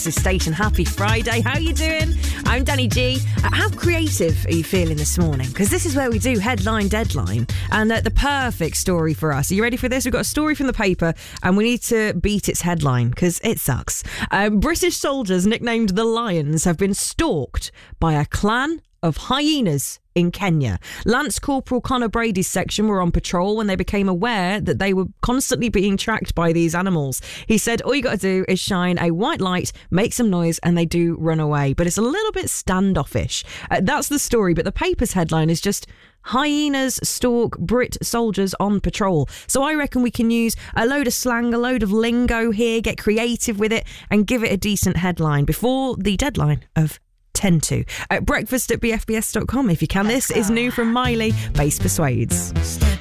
This is Station. Happy Friday. How are you doing? I'm Danny G. How creative are you feeling this morning? Because this is where we do Headline Deadline. And the perfect story for us. Are you ready for this? We've got a story from the paper and we need to beat its headline because it sucks. British soldiers nicknamed the Lions have been stalked by a clan of hyenas in Kenya. Lance Corporal Connor Brady's section were on patrol when they became aware that they were constantly being tracked by these animals. He said, all you got to do is shine a white light, make some noise, and they do run away. But it's a little bit standoffish. That's the story, but the paper's headline is just hyenas stalk Brit soldiers on patrol. So I reckon we can use a load of slang, a load of lingo here, get creative with it, and give it a decent headline before the deadline of 10 to. Breakfast at bfbs.com if you can. This is new from Miley, Bass Persuades.